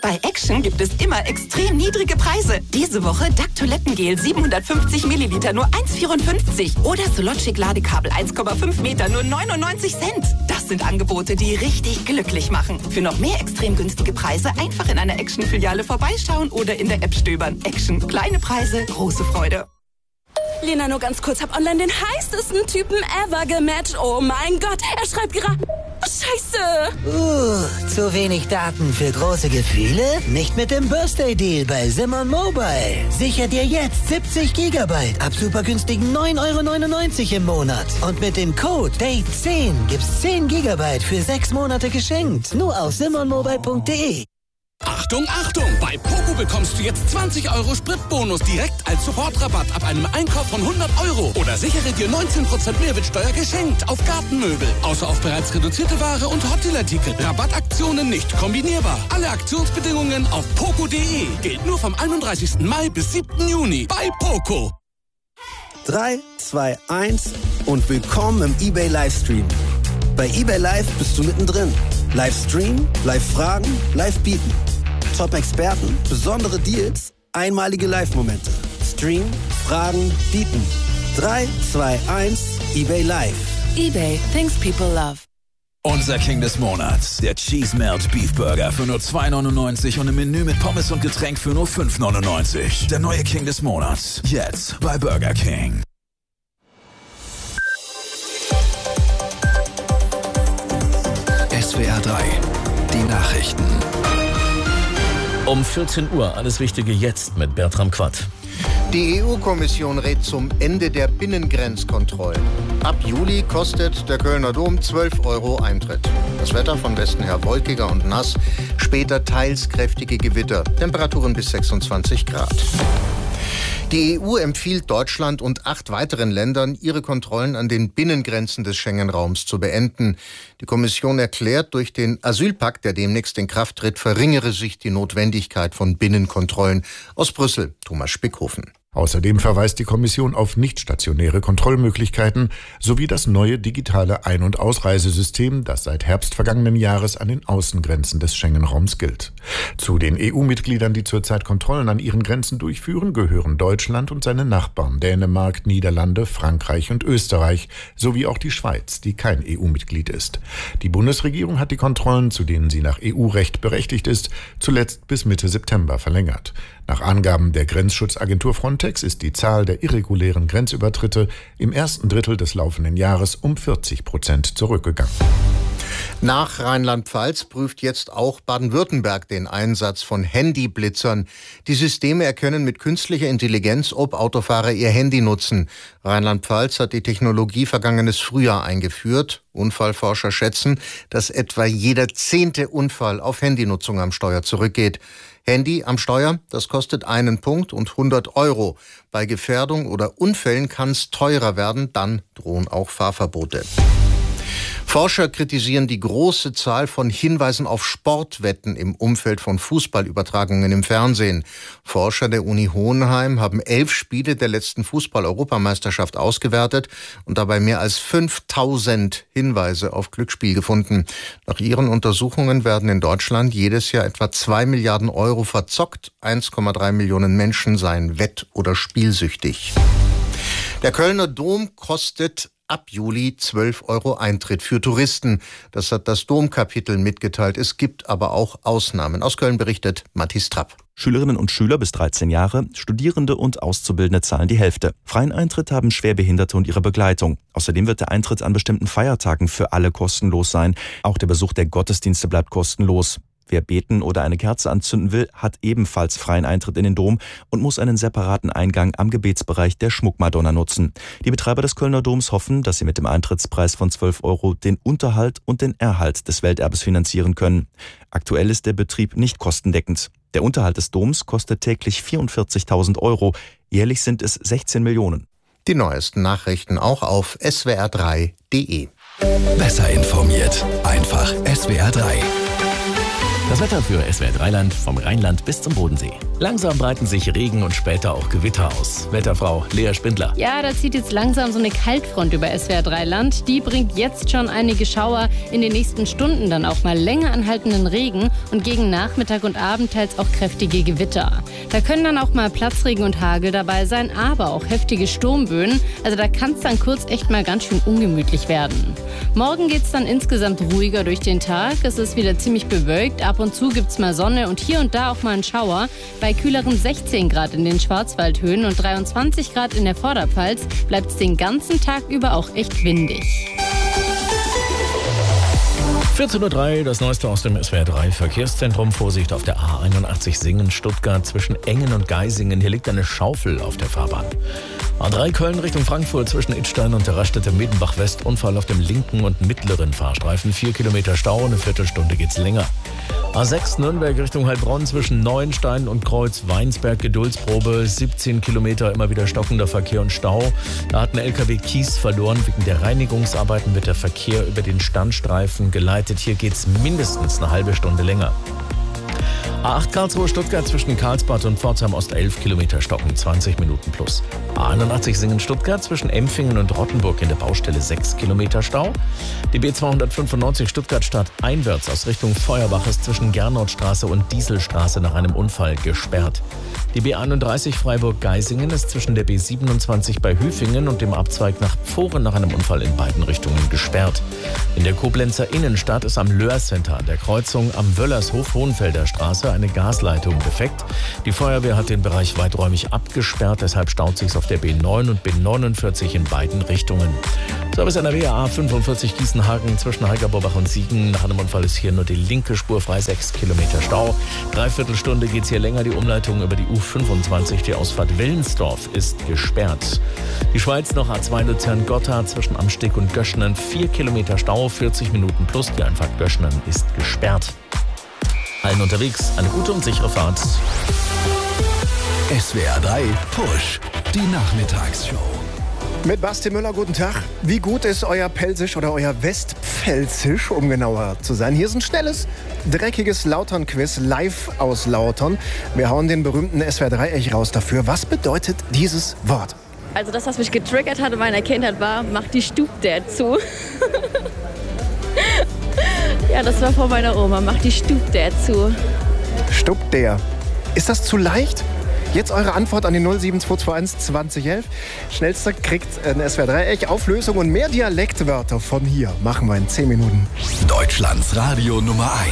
Bei Action gibt es immer extrem niedrige Preise. Diese Woche DAC Toilettengel 750 Milliliter nur 1,54 oder Sologic Ladekabel 1,5 Meter nur 99 Cent. Das sind Angebote, die richtig glücklich machen. Für noch mehr extrem günstige Preise einfach in einer Action-Filiale vorbeischauen oder in der App stöbern. Action. Kleine Preise, große Freude. Lena, nur ganz kurz, hab online den heißesten Typen ever gematcht. Oh mein Gott, er schreibt gerade... Scheiße! Zu wenig Daten für große Gefühle? Nicht mit dem Birthday-Deal bei Simon Mobile. Sicher dir jetzt 70 Gigabyte ab super günstigen 9,99 € im Monat. Und mit dem Code DATE10 gibt's 10 Gigabyte für 6 Monate geschenkt. Nur auf simonmobile.de. Achtung, Achtung! Bei Poco bekommst du jetzt 20 € Spritbonus direkt als Sofortrabatt ab einem Einkauf von 100 €. Oder sichere dir 19% Mehrwertsteuer geschenkt auf Gartenmöbel. Außer auf bereits reduzierte Ware und Hotelartikel. Rabattaktionen nicht kombinierbar. Alle Aktionsbedingungen auf poco.de. Gilt nur vom 31. Mai bis 7. Juni bei Poco. 3, 2, 1 und willkommen im eBay Livestream. Bei eBay Live bist du mittendrin. Livestream, Live-Fragen, Live-Bieten. Top-Experten, besondere Deals, einmalige Live-Momente. Stream, Fragen, Bieten. 3, 2, 1, eBay Live. eBay, things people love. Unser King des Monats, der Cheese Melt Beef Burger für nur 2,99 € und im Menü mit Pommes und Getränk für nur 5,99 €. Der neue King des Monats, jetzt bei Burger King. SWR 3, die Nachrichten. Um 14 Uhr, alles Wichtige jetzt mit Bertram Quatt. Die EU-Kommission rät zum Ende der Binnengrenzkontrollen. Ab Juli kostet der Kölner Dom 12 € Eintritt. Das Wetter von Westen her wolkiger und nass, später teils kräftige Gewitter, Temperaturen bis 26 Grad. Die EU empfiehlt Deutschland und 8 weiteren Ländern, ihre Kontrollen an den Binnengrenzen des Schengen-Raums zu beenden. Die Kommission erklärt, durch den Asylpakt, der demnächst in Kraft tritt, verringere sich die Notwendigkeit von Binnenkontrollen. Aus Brüssel, Thomas Spickhofen. Außerdem verweist die Kommission auf nichtstationäre Kontrollmöglichkeiten sowie das neue digitale Ein- und Ausreisesystem, das seit Herbst vergangenen Jahres an den Außengrenzen des Schengen-Raums gilt. Zu den EU-Mitgliedern, die zurzeit Kontrollen an ihren Grenzen durchführen, gehören Deutschland und seine Nachbarn Dänemark, Niederlande, Frankreich und Österreich sowie auch die Schweiz, die kein EU-Mitglied ist. Die Bundesregierung hat die Kontrollen, zu denen sie nach EU-Recht berechtigt ist, zuletzt bis Mitte September verlängert. Nach Angaben der Grenzschutzagentur Frontex ist die Zahl der irregulären Grenzübertritte im ersten Drittel des laufenden Jahres um 40% zurückgegangen. Nach Rheinland-Pfalz prüft jetzt auch Baden-Württemberg den Einsatz von Handyblitzern. Die Systeme erkennen mit künstlicher Intelligenz, ob Autofahrer ihr Handy nutzen. Rheinland-Pfalz hat die Technologie vergangenes Frühjahr eingeführt. Unfallforscher schätzen, dass etwa jeder 10. Unfall auf Handynutzung am Steuer zurückgeht. Handy am Steuer, das kostet 1 Punkt und 100 €. Bei Gefährdung oder Unfällen kann es teurer werden, dann drohen auch Fahrverbote. Forscher kritisieren die große Zahl von Hinweisen auf Sportwetten im Umfeld von Fußballübertragungen im Fernsehen. Forscher der Uni Hohenheim haben 11 Spiele der letzten Fußball-Europameisterschaft ausgewertet und dabei mehr als 5000 Hinweise auf Glücksspiel gefunden. Nach ihren Untersuchungen werden in Deutschland jedes Jahr etwa 2 Milliarden € verzockt. 1,3 Millionen Menschen seien wett- oder spielsüchtig. Der Kölner Dom kostet ab Juli 12 € Eintritt für Touristen. Das hat das Domkapitel mitgeteilt. Es gibt aber auch Ausnahmen. Aus Köln berichtet Matthias Trapp. Schülerinnen und Schüler bis 13 Jahre, Studierende und Auszubildende zahlen die Hälfte. Freien Eintritt haben Schwerbehinderte und ihre Begleitung. Außerdem wird der Eintritt an bestimmten Feiertagen für alle kostenlos sein. Auch der Besuch der Gottesdienste bleibt kostenlos. Wer beten oder eine Kerze anzünden will, hat ebenfalls freien Eintritt in den Dom und muss einen separaten Eingang am Gebetsbereich der Schmuckmadonna nutzen. Die Betreiber des Kölner Doms hoffen, dass sie mit dem Eintrittspreis von 12 € den Unterhalt und den Erhalt des Welterbes finanzieren können. Aktuell ist der Betrieb nicht kostendeckend. Der Unterhalt des Doms kostet täglich 44.000 €. Jährlich sind es 16 Millionen. Die neuesten Nachrichten auch auf swr3.de. Besser informiert. Einfach SWR 3. Das Wetter für SWR 3 Land vom Rheinland bis zum Bodensee. Langsam breiten sich Regen und später auch Gewitter aus. Wetterfrau Lea Spindler. Ja, da zieht jetzt langsam so eine Kaltfront über SWR 3 Land. Die bringt jetzt schon einige Schauer, in den nächsten Stunden dann auch mal länger anhaltenden Regen und gegen Nachmittag und Abend teils auch kräftige Gewitter. Da können dann auch mal Platzregen und Hagel dabei sein, aber auch heftige Sturmböen. Also da kann es dann kurz echt mal ganz schön ungemütlich werden. Morgen geht es dann insgesamt ruhiger durch den Tag. Es ist wieder ziemlich bewölkt. Ab und zu gibt es mal Sonne und hier und da auch mal einen Schauer. Bei kühleren 16 Grad in den Schwarzwaldhöhen und 23 Grad in der Vorderpfalz bleibt es den ganzen Tag über auch echt windig. 14:03 Uhr, das Neueste aus dem SWR 3 Verkehrszentrum. Vorsicht auf der A81 Singen-Stuttgart zwischen Engen und Geisingen. Hier liegt eine Schaufel auf der Fahrbahn. A3 Köln Richtung Frankfurt zwischen Idstein und der Raststätte Medenbach West. Unfall auf dem linken und mittleren Fahrstreifen. 4 Kilometer Stau, eine Viertelstunde geht's länger. A6 Nürnberg Richtung Heilbronn zwischen Neuenstein und Kreuz Weinsberg. Geduldsprobe, 17 Kilometer, immer wieder stockender Verkehr und Stau. Da hat ein LKW Kies verloren. Wegen der Reinigungsarbeiten wird der Verkehr über den Standstreifen geleitet. Hier geht's mindestens eine halbe Stunde länger. A8 Karlsruhe Stuttgart zwischen Karlsbad und Pforzheim Ost 11 Kilometer stocken, 20 Minuten plus. A81 Singen Stuttgart zwischen Empfingen und Rottenburg in der Baustelle 6 Kilometer Stau. Die B295 Stuttgart Stadt einwärts aus Richtung Feuerbach ist zwischen Gernotstraße und Dieselstraße nach einem Unfall gesperrt. Die B31 Freiburg-Geisingen ist zwischen der B27 bei Hüfingen und dem Abzweig nach Pfohren nach einem Unfall in beiden Richtungen gesperrt. In der Koblenzer Innenstadt ist am Löhr-Center an der Kreuzung am Wöllershof Hohenfelder Straße eine Gasleitung defekt. Die Feuerwehr hat den Bereich weiträumig abgesperrt, deshalb staut sich auf der B9 und B49 in beiden Richtungen. Service NRW A45 Gießenhagen zwischen Heigerborbach und Siegen. Nach einem Unfall ist hier nur die linke Spur frei, 6 Kilometer Stau. Dreiviertel Stunde geht es hier länger. Die Umleitung über die U25, die Ausfahrt Willensdorf, ist gesperrt. Die Schweiz noch A2 Luzern-Gotthard zwischen Amsteg und Göschenen. 4 Kilometer Stau, 40 Minuten plus. Die Einfahrt Göschenen ist gesperrt. Allen unterwegs eine gute und sichere Fahrt. SWR 3 Push, die Nachmittagsshow. Mit Basti Müller, guten Tag. Wie gut ist euer Pelzisch oder euer Westpfälzisch, um genauer zu sein? Hier ist ein schnelles, dreckiges Lautern-Quiz live aus Lautern. Wir hauen den berühmten SWR 3 raus dafür. Was bedeutet dieses Wort? Also das, was mich getriggert hat in meiner Kindheit, war, mach die Stub-Der zu. Ja, das war von meiner Oma, mach die Stub-Der zu. Stub-Der. Ist das zu leicht? Jetzt eure Antwort an die 07221 2011. Schnellster kriegt ein SWR 3 Auflösung und mehr Dialektwörter von hier. Machen wir in 10 Minuten. Deutschlands Radio Nummer 1.